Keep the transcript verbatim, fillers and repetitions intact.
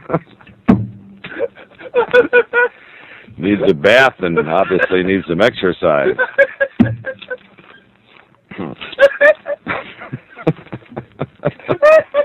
Needs a bath and obviously needs some exercise.